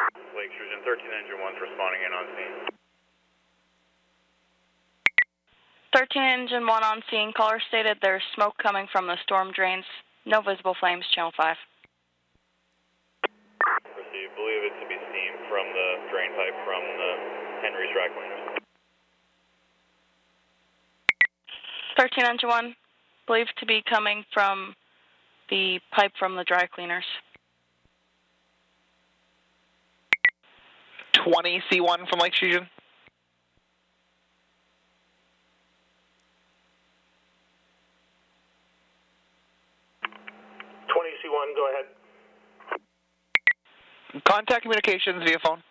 Lake Sturgeon 13 Engine 1's responding in on scene. 13 Engine 1 on scene. Caller stated there's smoke coming from the storm drains. No visible flames, Channel 5. Received. Believe it to be steam from the drain pipe from the Henry's dry cleaners. 13 Engine 1, believed to be coming from the pipe from the dry cleaners. 20 C1 from Lake Sturgeon. C1, go ahead. Contact communications via phone.